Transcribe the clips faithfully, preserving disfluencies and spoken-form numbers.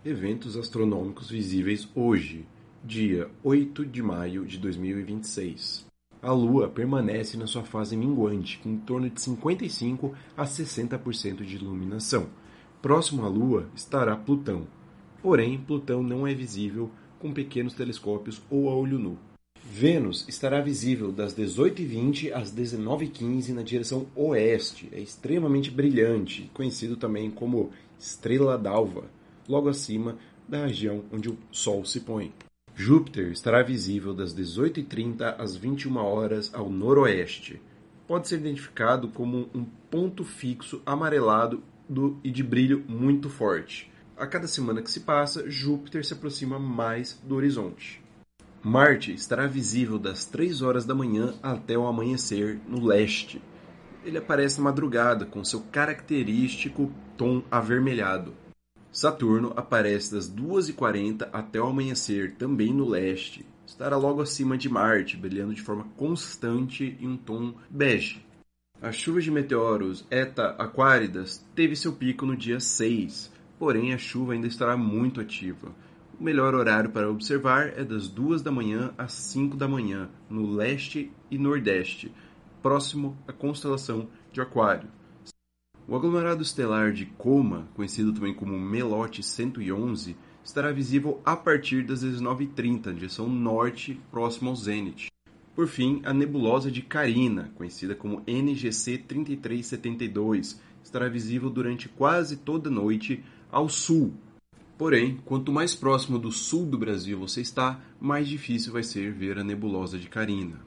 Eventos astronômicos visíveis hoje, dia oito de maio de dois mil e vinte e seis. A Lua permanece na sua fase minguante, com em torno de cinquenta e cinco a sessenta por cento de iluminação. Próximo à Lua estará Plutão. Porém, Plutão não é visível com pequenos telescópios ou a olho nu. Vênus estará visível das dezoito e vinte às dezenove e quinze na direção oeste. É extremamente brilhante, conhecido também como Estrela d'Alva, logo acima da região onde o Sol se põe. Júpiter estará visível das dezoito e trinta às vinte e uma horas ao noroeste. Pode ser identificado como um ponto fixo amarelado do, e de brilho muito forte. A cada semana que se passa, Júpiter se aproxima mais do horizonte. Marte estará visível das três horas da manhã até o amanhecer no leste. Ele aparece na madrugada com seu característico tom avermelhado. Saturno aparece das duas e quarenta até o amanhecer, também no leste. Estará logo acima de Marte, brilhando de forma constante em um tom bege. A chuva de meteoros Eta Aquáridas teve seu pico no dia seis, porém a chuva ainda estará muito ativa. O melhor horário para observar é das duas da manhã às cinco da manhã, no leste e nordeste, próximo à constelação de Aquário. O aglomerado estelar de Coma, conhecido também como Melote cento e onze, estará visível a partir das dezenove e trinta, na direção norte, próximo ao zênite. Por fim, a nebulosa de Carina, conhecida como N G C trinta e três setenta e dois, estará visível durante quase toda a noite ao sul. Porém, quanto mais próximo do sul do Brasil você está, mais difícil vai ser ver a nebulosa de Carina.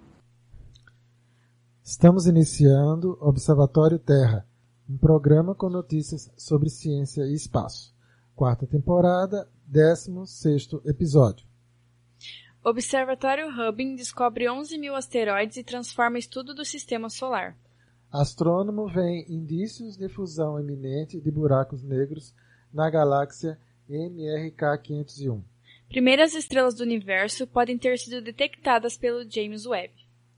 Estamos iniciando Observatório Terra, um programa com notícias sobre ciência e espaço. Quarta temporada, décimo sexto episódio. Observatório Hubble descobre onze mil asteroides e transforma estudo do sistema solar. Astrônomo vê indícios de fusão iminente de buracos negros na galáxia M R K quinhentos e um. Primeiras estrelas do universo podem ter sido detectadas pelo James Webb.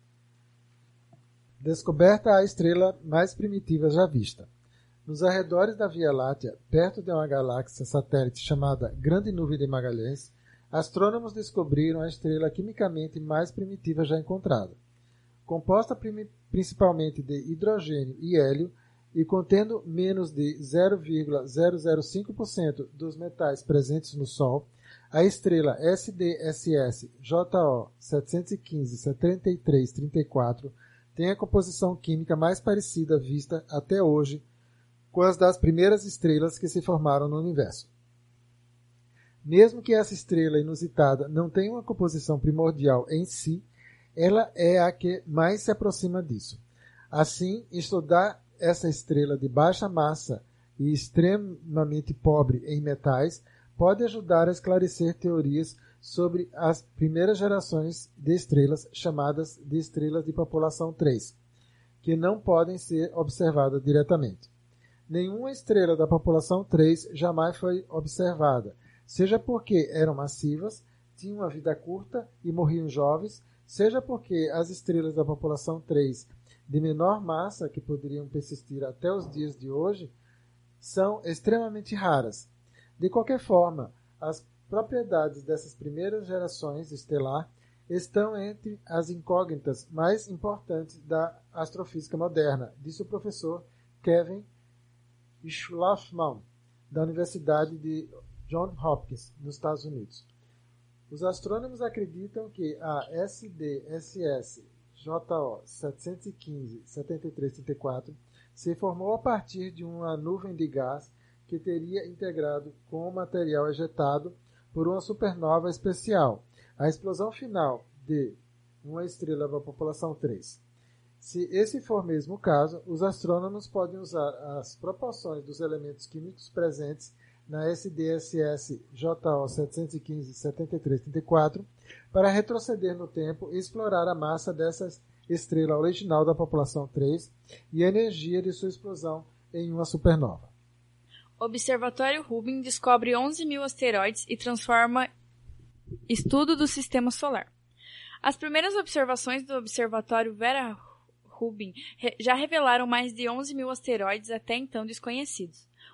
Descoberta a estrela mais primitiva já vista. Nos arredores da Via Láctea, perto de uma galáxia satélite chamada Grande Nuvem de Magalhães, astrônomos descobriram a estrela quimicamente mais primitiva já encontrada. Composta prim- principalmente de hidrogênio e hélio e contendo menos de zero vírgula zero zero cinco por cento dos metais presentes no Sol, a estrela S D S S J O setecentos e quinze setenta e três trinta e quatro tem a composição química mais parecida vista até hoje com as das primeiras estrelas que se formaram no universo. Mesmo que essa estrela inusitada não tenha uma composição primordial em si, ela é a que mais se aproxima disso. Assim, estudar essa estrela de baixa massa e extremamente pobre em metais pode ajudar a esclarecer teorias sobre as primeiras gerações de estrelas chamadas de estrelas de população três, que não podem ser observadas diretamente. Nenhuma estrela da população três jamais foi observada, seja porque eram massivas, tinham uma vida curta e morriam jovens, seja porque as estrelas da população três de menor massa, que poderiam persistir até os dias de hoje, são extremamente raras. De qualquer forma, as propriedades dessas primeiras gerações estelar estão entre as incógnitas mais importantes da astrofísica moderna, disse o professor Kevin Schlafman, da Universidade de Johns Hopkins, nos Estados Unidos. Os astrônomos acreditam que a S D S S J O setecentos e quinze setenta e três trinta e quatro se formou a partir de uma nuvem de gás que teria integrado com o material ejetado por uma supernova especial, a explosão final de uma estrela da população três. Se esse for mesmo o caso, os astrônomos podem usar as proporções dos elementos químicos presentes na S D S S J O setecentos e quinze setenta e três trinta e quatro para retroceder no tempo e explorar a massa dessa estrela original da população três e a energia de sua explosão em uma supernova. Observatório Hubble descobre onze mil asteroides e transforma estudo do sistema solar. As primeiras observações do Observatório Vera Rubin já revelaram mais de onze mil asteroides até então desconhecidos.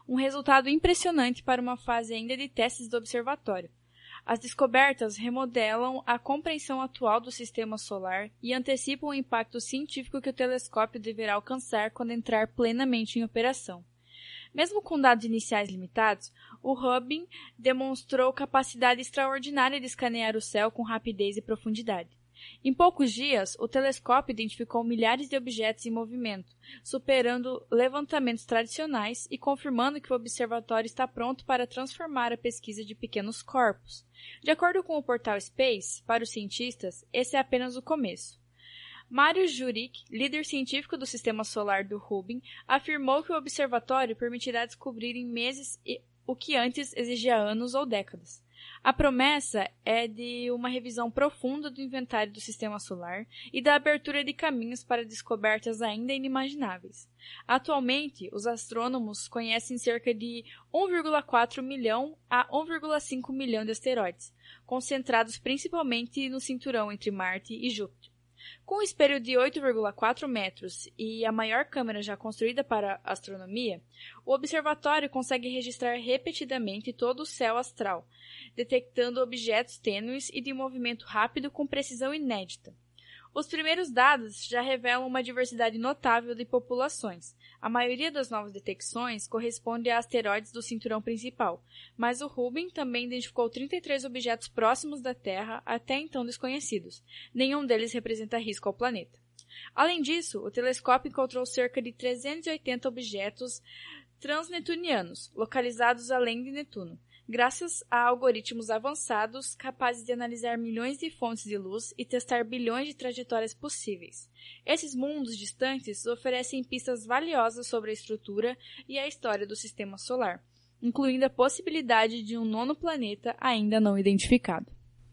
um resultado impressionante para uma fase ainda de testes do observatório. As descobertas remodelam a compreensão atual do sistema solar e antecipam o impacto científico que o telescópio deverá alcançar quando entrar plenamente em operação. Mesmo com dados iniciais limitados, o Hubble demonstrou capacidade extraordinária de escanear o céu com rapidez e profundidade. Em poucos dias, o telescópio identificou milhares de objetos em movimento, superando levantamentos tradicionais e confirmando que o observatório está pronto para transformar a pesquisa de pequenos corpos. De acordo com o portal Space, para os cientistas, esse é apenas o começo. Mário Juric, líder científico do sistema solar do Hubble, afirmou que o observatório permitirá descobrir em meses o que antes exigia anos ou décadas. A promessa é de uma revisão profunda do inventário do sistema solar e da abertura de caminhos para descobertas ainda inimagináveis. Atualmente, os astrônomos conhecem cerca de um vírgula quatro milhão a um vírgula cinco milhão de asteroides, concentrados principalmente no cinturão entre Marte e Júpiter. Com um espelho de oito vírgula quatro metros e a maior câmera já construída para a astronomia, o observatório consegue registrar repetidamente todo o céu astral, detectando objetos tênues e de movimento rápido com precisão inédita. Os primeiros dados já revelam uma diversidade notável de populações. A maioria das novas detecções corresponde a asteroides do cinturão principal, mas o Hubble também identificou trinta e três objetos próximos da Terra, até então desconhecidos. Nenhum deles representa risco ao planeta. Além disso, o telescópio encontrou cerca de trezentos e oitenta objetos transnetunianos, localizados além de Netuno, graças a algoritmos avançados capazes de analisar milhões de fontes de luz e testar bilhões de trajetórias possíveis. Esses mundos distantes oferecem pistas valiosas sobre a estrutura e a história do sistema solar, incluindo a possibilidade de um nono planeta ainda não identificado.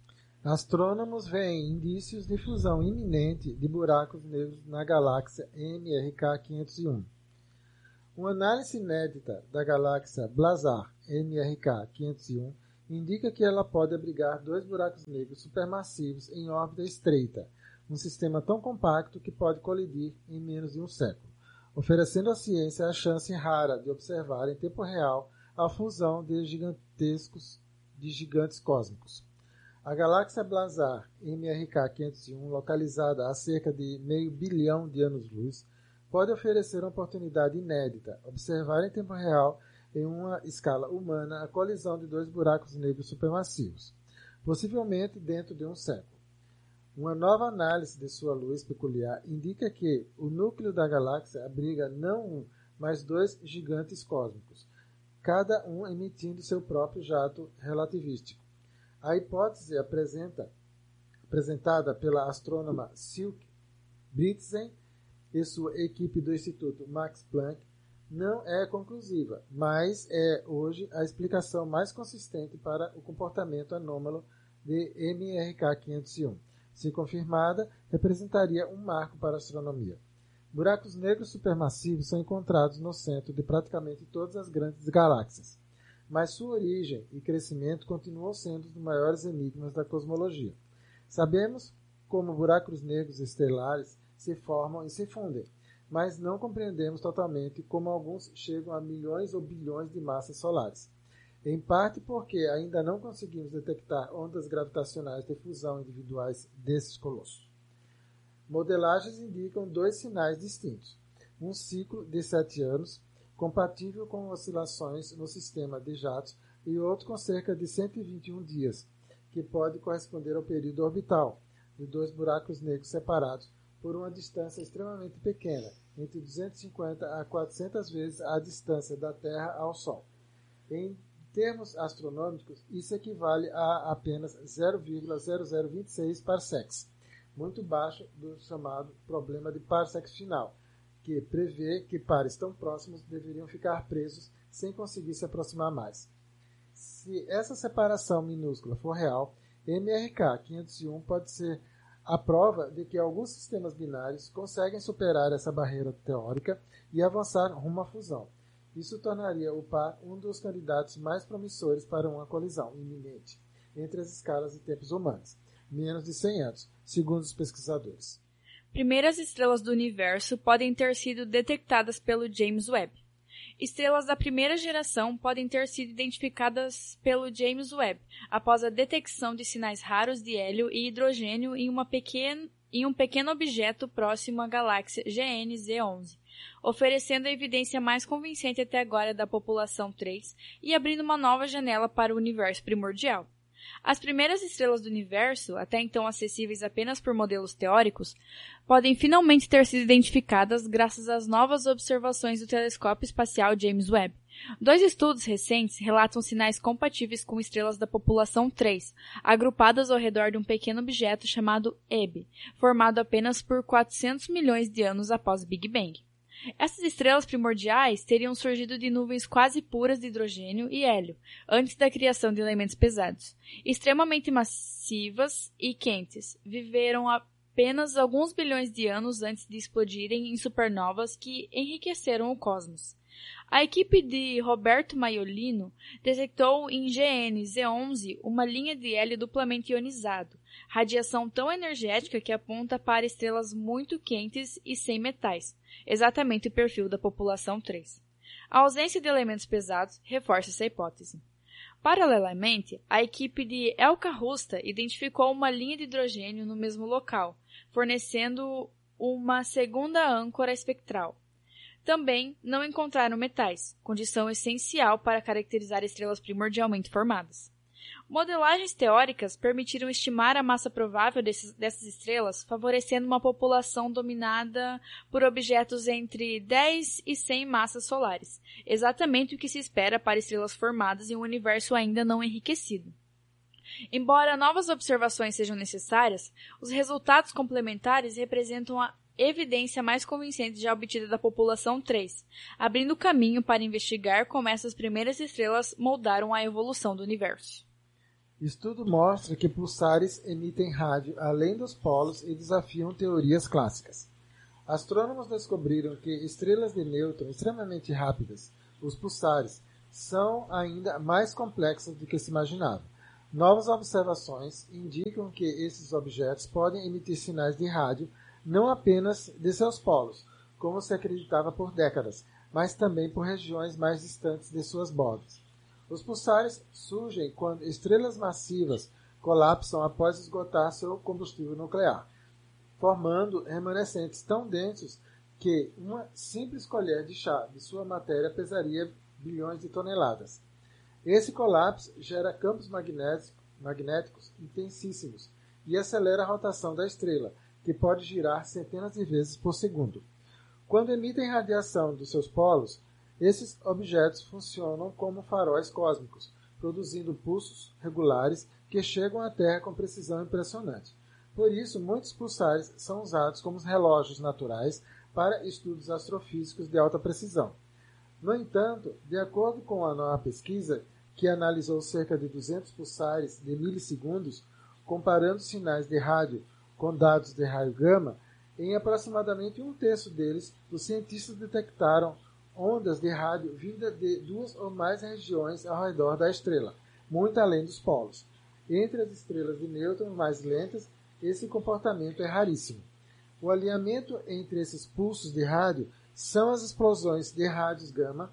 Astrônomos veem indícios de fusão iminente de buracos negros na galáxia M R K quinhentos e um. Uma análise inédita da galáxia Blazar M R K quinhentos e um indica que ela pode abrigar dois buracos negros supermassivos em órbita estreita, um sistema tão compacto que pode colidir em menos de um século, oferecendo à ciência a chance rara de observar em tempo real a fusão de gigantescos de gigantes cósmicos. A galáxia Blazar M R K quinhentos e um, localizada a cerca de meio bilhão de anos-luz, pode oferecer uma oportunidade inédita, observar em tempo real, em uma escala humana, a colisão de dois buracos negros supermassivos, possivelmente dentro de um século. Uma nova análise de sua luz peculiar indica que o núcleo da galáxia abriga não um, mas dois gigantes cósmicos, cada um emitindo seu próprio jato relativístico. A hipótese apresenta, apresentada pela astrônoma Silke Britsen e sua equipe do Instituto Max Planck não é conclusiva, mas é hoje a explicação mais consistente para o comportamento anômalo de M R K quinhentos e um. Se confirmada, representaria um marco para a astronomia. Buracos negros supermassivos são encontrados no centro de praticamente todas as grandes galáxias, mas sua origem e crescimento continuam sendo os maiores enigmas da cosmologia. Sabemos como buracos negros estelares se formam e se fundem, mas não compreendemos totalmente como alguns chegam a milhões ou bilhões de massas solares, em parte porque ainda não conseguimos detectar ondas gravitacionais de fusão individuais desses colossos. Modelagens indicam dois sinais distintos: um ciclo de sete anos, compatível com oscilações no sistema de jatos, e outro com cerca de cento e vinte e um dias, que pode corresponder ao período orbital de dois buracos negros separados por uma distância extremamente pequena, entre duzentas e cinquenta a quatrocentas vezes a distância da Terra ao Sol. Em termos astronômicos, isso equivale a apenas zero vírgula zero zero dois seis parsecs, muito baixo do chamado problema de parsecs final, que prevê que pares tão próximos deveriam ficar presos sem conseguir se aproximar mais. Se essa separação minúscula for real, M R K quinhentos e um pode ser a prova de que alguns sistemas binários conseguem superar essa barreira teórica e avançar rumo à fusão. Isso tornaria o par um dos candidatos mais promissores para uma colisão iminente entre as escalas de tempos humanos, menos de cem anos, segundo os pesquisadores. Primeiras estrelas do universo podem ter sido detectadas pelo James Webb. Estrelas da primeira geração podem ter sido identificadas pelo James Webb após a detecção de sinais raros de hélio e hidrogênio em, uma pequena, em um pequeno objeto próximo à galáxia G N Z onze, oferecendo a evidência mais convincente até agora da população três e abrindo uma nova janela para o universo primordial. As primeiras estrelas do universo, até então acessíveis apenas por modelos teóricos, podem finalmente ter sido identificadas graças às novas observações do telescópio espacial James Webb. Dois estudos recentes relatam sinais compatíveis com estrelas da população três, agrupadas ao redor de um pequeno objeto chamado E B, formado apenas por quatrocentos milhões de anos após o Big Bang. Essas estrelas primordiais teriam surgido de nuvens quase puras de hidrogênio e hélio, antes da criação de elementos pesados. Extremamente massivas e quentes, viveram apenas alguns bilhões de anos antes de explodirem em supernovas que enriqueceram o cosmos. A equipe de Roberto Maiolino detectou em G N Z onze uma linha de hélio duplamente ionizado, radiação tão energética que aponta para estrelas muito quentes e sem metais, exatamente o perfil da população três. A ausência de elementos pesados reforça essa hipótese. Paralelamente, a equipe de El Carrusta identificou uma linha de hidrogênio no mesmo local, fornecendo uma segunda âncora espectral. Também não encontraram metais, condição essencial para caracterizar estrelas primordialmente formadas. Modelagens teóricas permitiram estimar a massa provável desses, dessas estrelas, favorecendo uma população dominada por objetos entre dez e cem massas solares, exatamente o que se espera para estrelas formadas em um universo ainda não enriquecido. Embora novas observações sejam necessárias, os resultados complementares representam a evidência mais convincente já obtida da população três, abrindo caminho para investigar como essas primeiras estrelas moldaram a evolução do universo. Estudo mostra que pulsares emitem rádio além dos polos e desafiam teorias clássicas. Astrônomos descobriram que estrelas de nêutron extremamente rápidas, os pulsares, são ainda mais complexas do que se imaginava. Novas observações indicam que esses objetos podem emitir sinais de rádio não apenas de seus polos, como se acreditava por décadas, mas também por regiões mais distantes de suas bordas. Os pulsares surgem quando estrelas massivas colapsam após esgotar seu combustível nuclear, formando remanescentes tão densos que uma simples colher de chá de sua matéria pesaria bilhões de toneladas. Esse colapso gera campos magnéticos intensíssimos e acelera a rotação da estrela, que pode girar centenas de vezes por segundo. Quando emitem radiação dos seus polos, esses objetos funcionam como faróis cósmicos, produzindo pulsos regulares que chegam à Terra com precisão impressionante. Por isso, muitos pulsares são usados como relógios naturais para estudos astrofísicos de alta precisão. No entanto, de acordo com a nova pesquisa, que analisou cerca de duzentos pulsares de milissegundos, comparando sinais de rádio com dados de raio gama, em aproximadamente um terço deles, os cientistas detectaram ondas de rádio vindas de duas ou mais regiões ao redor da estrela, muito além dos polos. Entre as estrelas de nêutrons mais lentas, esse comportamento é raríssimo. O alinhamento entre esses pulsos de rádio são as explosões de raios gama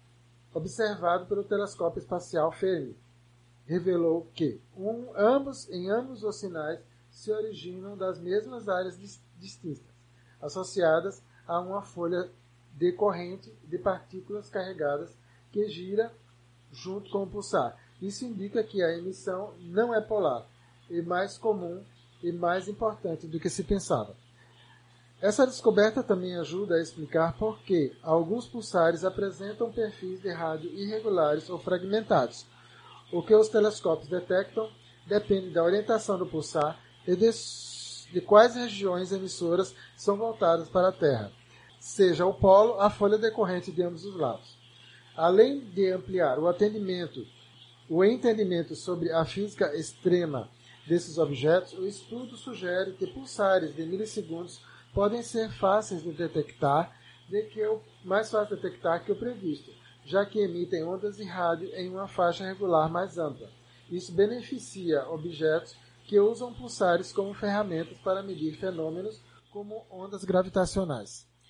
observado pelo telescópio espacial Fermi. Revelou que um, ambos, em ambos os sinais se originam das mesmas áreas distintas, associadas a uma folha de corrente de partículas carregadas que gira junto com o pulsar. Isso indica que a emissão não é polar, e mais comum e mais importante do que se pensava. Essa descoberta também ajuda a explicar por que alguns pulsares apresentam perfis de rádio irregulares ou fragmentados. O que os telescópios detectam depende da orientação do pulsar e de, de quais regiões emissoras são voltadas para a Terra, seja o polo, a folha decorrente de ambos os lados. Além de ampliar o atendimento, o entendimento sobre a física extrema desses objetos, o estudo sugere que pulsares de milissegundos podem ser fáceis de detectar, de que o, mais fácil de detectar que o previsto, já que emitem ondas de rádio em uma faixa regular mais ampla. Isso beneficia objetos que usam pulsares como ferramentas para medir fenômenos como ondas gravitacionais.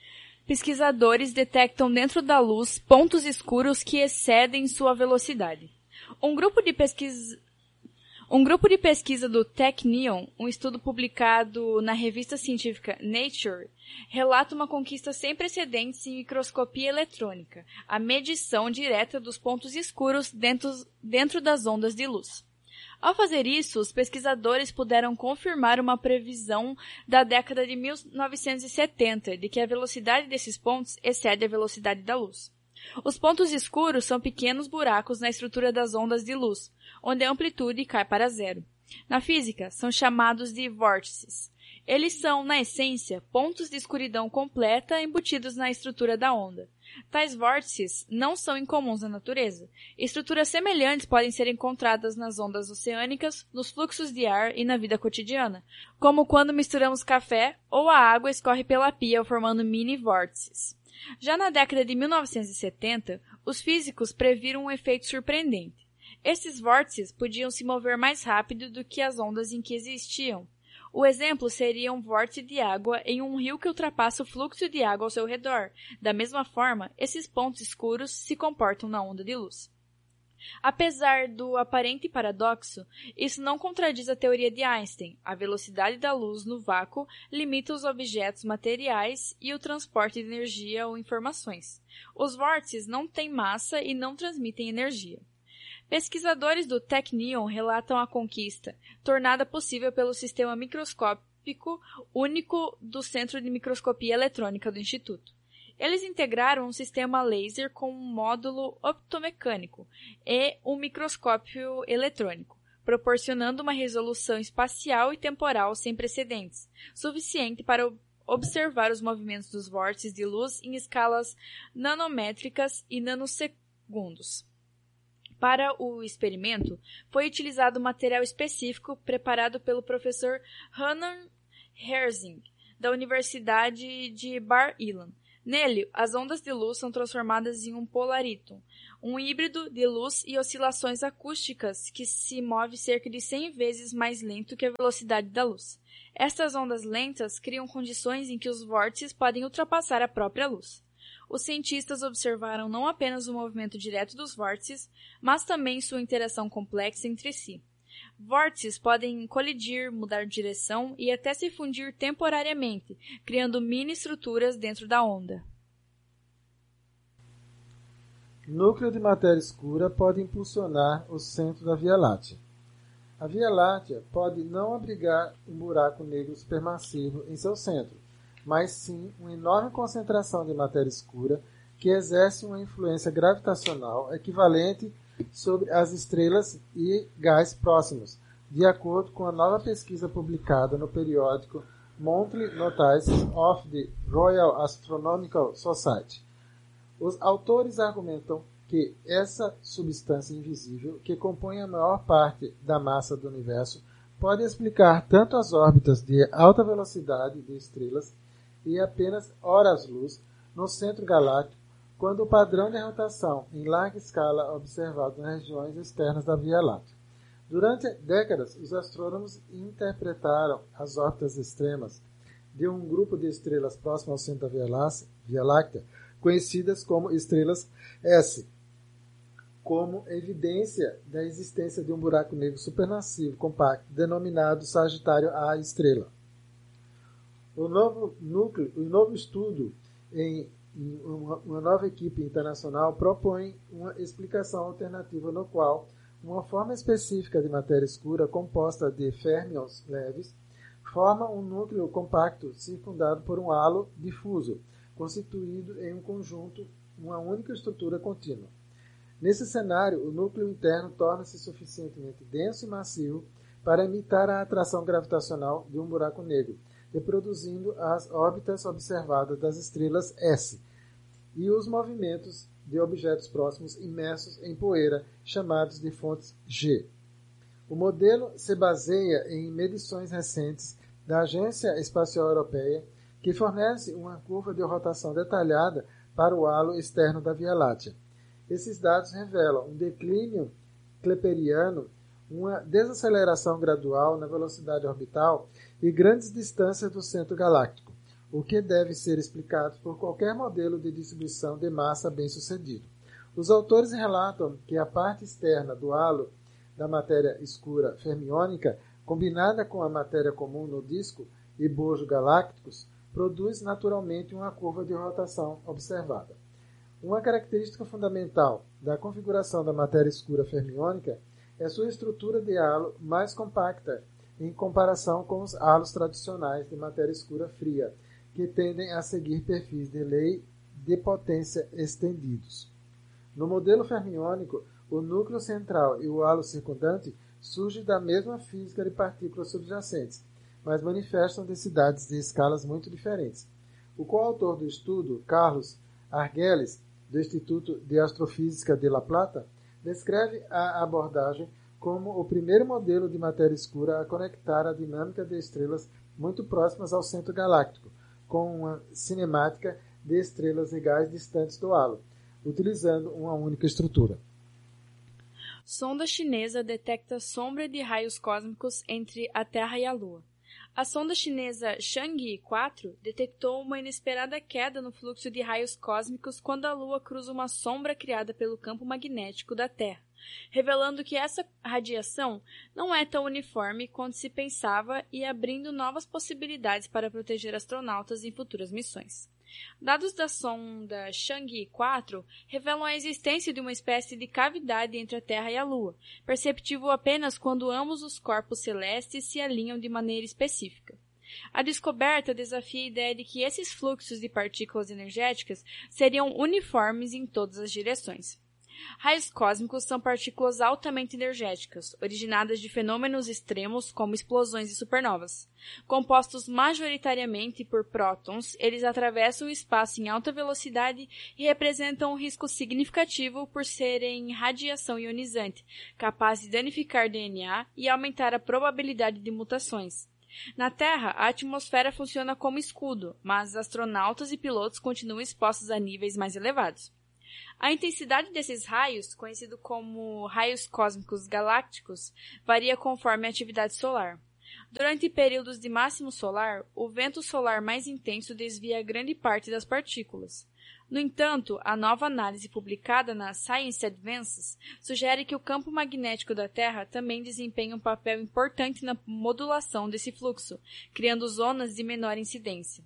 pesquisadores detectam dentro da luz pontos escuros que excedem sua velocidade. Um grupo de pesquisa, um grupo de pesquisa do Technion, um estudo publicado na revista científica Nature, relata uma conquista sem precedentes em microscopia eletrônica, a medição direta dos pontos escuros dentro, dentro das ondas de luz. Ao fazer isso, os pesquisadores puderam confirmar uma previsão da década de mil novecentos e setenta de que a velocidade desses pontos excede a velocidade da luz. Os pontos escuros são pequenos buracos na estrutura das ondas de luz, onde a amplitude cai para zero. Na física, são chamados de vórtices. Eles são, na essência, pontos de escuridão completa embutidos na estrutura da onda. Tais vórtices não são incomuns na natureza. Estruturas semelhantes podem ser encontradas nas ondas oceânicas, nos fluxos de ar e na vida cotidiana, como quando misturamos café ou a água escorre pela pia formando mini vórtices. Já na década de mil novecentos e setenta, os físicos previram um efeito surpreendente. Esses vórtices podiam se mover mais rápido do que as ondas em que existiam. O exemplo seria um vórtice de água em um rio que ultrapassa o fluxo de água ao seu redor. Da mesma forma, esses pontos escuros se comportam na onda de luz. Apesar do aparente paradoxo, isso não contradiz a teoria de Einstein. A velocidade da luz no vácuo limita os objetos materiais e o transporte de energia ou informações. Os vórtices não têm massa e não transmitem energia. Pesquisadores do Technion relatam a conquista, tornada possível pelo sistema microscópico único do Centro de Microscopia Eletrônica do Instituto. Eles integraram um sistema laser com um módulo optomecânico e um microscópio eletrônico, proporcionando uma resolução espacial e temporal sem precedentes, suficiente para observar os movimentos dos vórtices de luz em escalas nanométricas e nanosegundos. Para o experimento, foi utilizado material específico preparado pelo professor Hanan Herzing, da Universidade de Bar Ilan. Nele, as ondas de luz são transformadas em um polaríton, um híbrido de luz e oscilações acústicas que se move cerca de cem vezes mais lento que a velocidade da luz. Estas ondas lentas criam condições em que os vórtices podem ultrapassar a própria luz. Os cientistas observaram não apenas o movimento direto dos vórtices, mas também sua interação complexa entre si. Vórtices podem colidir, mudar de direção e até se fundir temporariamente, criando mini-estruturas dentro da onda. Núcleo de matéria escura pode impulsionar o centro da Via Láctea. A Via Láctea pode não abrigar um buraco negro supermassivo em seu centro, mas sim uma enorme concentração de matéria escura que exerce uma influência gravitacional equivalente sobre as estrelas e gás próximos, de acordo com a nova pesquisa publicada no periódico Monthly Notices of the Royal Astronomical Society. Os autores argumentam que essa substância invisível, que compõe a maior parte da massa do universo, pode explicar tanto as órbitas de alta velocidade de estrelas e apenas horas-luz no centro galáctico, quando o padrão de rotação em larga escala observado nas regiões externas da Via Láctea. Durante décadas, os astrônomos interpretaram as órbitas extremas de um grupo de estrelas próximo ao centro da Via Láctea, conhecidas como estrelas S, como evidência da existência de um buraco negro supermassivo compacto, denominado Sagitário A estrela. O novo núcleo, o novo estudo em, em uma, uma nova equipe internacional propõe uma explicação alternativa no qual uma forma específica de matéria escura composta de férmions leves forma um núcleo compacto circundado por um halo difuso, constituído em um conjunto, uma única estrutura contínua. Nesse cenário, o núcleo interno torna-se suficientemente denso e massivo para imitar a atração gravitacional de um buraco negro, reproduzindo as órbitas observadas das estrelas S e os movimentos de objetos próximos imersos em poeira, chamados de fontes G. O modelo se baseia em medições recentes da Agência Espacial Europeia, que fornece uma curva de rotação detalhada para o halo externo da Via Láctea. Esses dados revelam um declínio kepleriano, uma desaceleração gradual na velocidade orbital e grandes distâncias do centro galáctico. o que deve ser explicado por qualquer modelo de distribuição de massa bem-sucedido. Os autores relatam que a parte externa do halo da matéria escura fermiônica, combinada com a matéria comum no disco e bojos galácticos, produz naturalmente uma curva de rotação observada. Uma característica fundamental da configuração da matéria escura fermiônica é sua estrutura de halo mais compacta em comparação com os halos tradicionais de matéria escura fria, que tendem a seguir perfis de lei de potência estendidos. No modelo fermiônico, o núcleo central e o halo circundante surgem da mesma física de partículas subjacentes, mas manifestam densidades de escalas muito diferentes. O coautor do estudo, Carlos Argüelles, do Instituto de Astrofísica de La Plata, descreve a abordagem como o primeiro modelo de matéria escura a conectar a dinâmica de estrelas muito próximas ao centro galáctico, com uma cinemática de estrelas iguais distantes do halo, utilizando uma única estrutura. Sonda chinesa detecta sombra de raios cósmicos entre a Terra e a Lua. A sonda chinesa Chang'e quatro detectou uma inesperada queda no fluxo de raios cósmicos quando a Lua cruza uma sombra criada pelo campo magnético da Terra, revelando que essa radiação não é tão uniforme quanto se pensava e abrindo novas possibilidades para proteger astronautas em futuras missões. Dados da sonda Chang'e quatro revelam a existência de uma espécie de cavidade entre a Terra e a Lua, perceptível apenas quando ambos os corpos celestes se alinham de maneira específica. A descoberta desafia a ideia de que esses fluxos de partículas energéticas seriam uniformes em todas as direções. Raios cósmicos são partículas altamente energéticas, originadas de fenômenos extremos como explosões e supernovas. Compostos majoritariamente por prótons, eles atravessam o espaço em alta velocidade e representam um risco significativo por serem radiação ionizante, capaz de danificar D N A e aumentar a probabilidade de mutações. Na Terra, a atmosfera funciona como escudo, mas astronautas e pilotos continuam expostos a níveis mais elevados. A intensidade desses raios, conhecido como raios cósmicos galácticos, varia conforme a atividade solar. Durante períodos de máximo solar, o vento solar mais intenso desvia grande parte das partículas. No entanto, a nova análise publicada na Science Advances sugere que o campo magnético da Terra também desempenha um papel importante na modulação desse fluxo, criando zonas de menor incidência.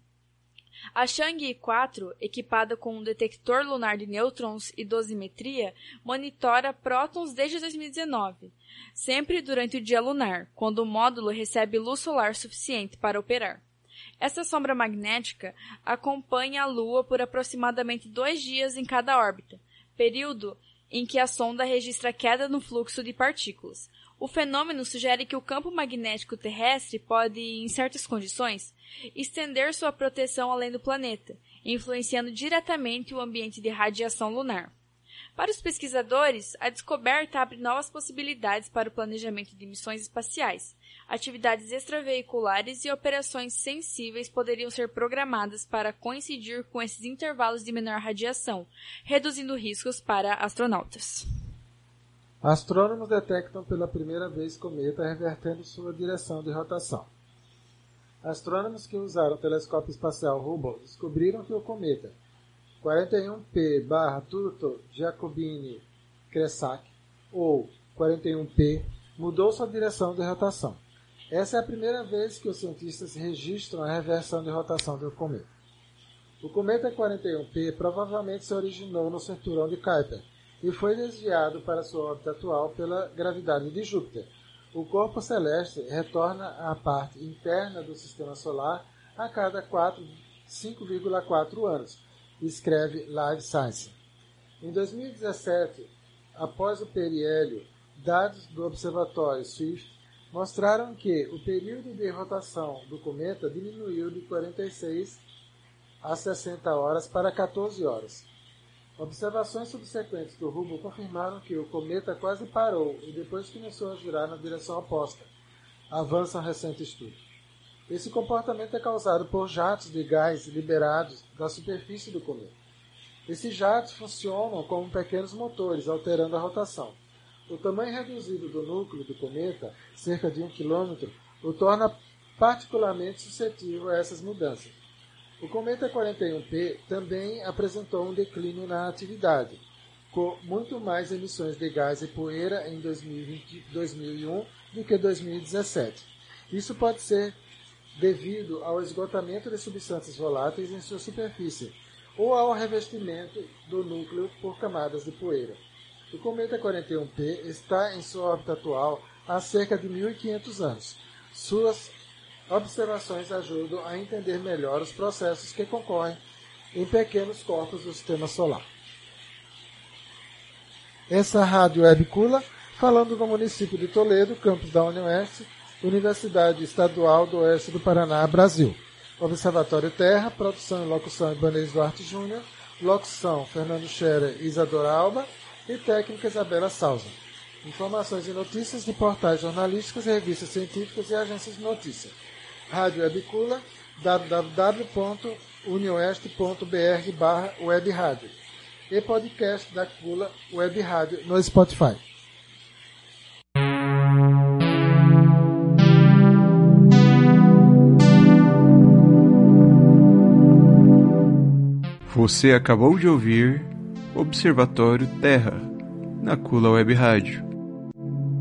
A Chang'e quatro, equipada com um detector lunar de nêutrons e dosimetria, monitora prótons desde dois mil e dezenove, sempre durante o dia lunar, quando o módulo recebe luz solar suficiente para operar. Essa sombra magnética acompanha a Lua por aproximadamente dois dias em cada órbita, período em que a sonda registra queda no fluxo de partículas. O fenômeno sugere que o campo magnético terrestre pode, em certas condições, estender sua proteção além do planeta, influenciando diretamente o ambiente de radiação lunar. Para os pesquisadores, a descoberta abre novas possibilidades para o planejamento de missões espaciais. Atividades extraveiculares e operações sensíveis poderiam ser programadas para coincidir com esses intervalos de menor radiação, reduzindo riscos para astronautas. Astrônomos detectam pela primeira vez cometa revertendo sua direção de rotação. Astrônomos que usaram o telescópio espacial Hubble descobriram que o cometa quarenta e um P barra Turtle-Jacobini-Kresák, ou quarenta e um P, mudou sua direção de rotação. Essa é a primeira vez que os cientistas registram a reversão de rotação do cometa. O cometa quarenta e um P provavelmente se originou no cinturão de Kuiper e foi desviado para sua órbita atual pela gravidade de Júpiter. O corpo celeste retorna à parte interna do Sistema Solar a cada cinco vírgula quatro anos, escreve Live Science. Em dois mil e dezessete, após o periélio, dados do Observatório Swift mostraram que o período de rotação do cometa diminuiu de quarenta e seis a sessenta horas para quatorze horas. Observações subsequentes do Hubble confirmaram que o cometa quase parou e depois começou a girar na direção oposta, avança um recente estudo. Esse comportamento é causado por jatos de gás liberados da superfície do cometa. Esses jatos funcionam como pequenos motores, alterando a rotação. O tamanho reduzido do núcleo do cometa, cerca de um quilômetro, o torna particularmente suscetível a essas mudanças. O cometa quarenta e um P também apresentou um declínio na atividade, com muito mais emissões de gás e poeira em dois mil e vinte, dois mil e um do que dois mil e dezessete. Isso pode ser devido ao esgotamento de substâncias voláteis em sua superfície ou ao revestimento do núcleo por camadas de poeira. O cometa quarenta e um P está em sua órbita atual há cerca de mil e quinhentos anos. Suas observações ajudam a entender melhor os processos que concorrem em pequenos corpos do sistema solar. Essa é a Rádio Web Cula, falando do município de Toledo, campus da UniOeste, Universidade Estadual do Oeste do Paraná, Brasil. Observatório Terra, produção e locução Ibanez Duarte Júnior, locução Fernando Scherer e Isadora Alba e técnica Isabela Souza. Informações e notícias de portais jornalísticos, revistas científicas e agências de notícia. Rádio Web Cula, w w w ponto unioeste ponto b r barra web rádio e podcast da Cula Web Rádio no Spotify. Você acabou de ouvir Observatório Terra, na Cula Web Rádio.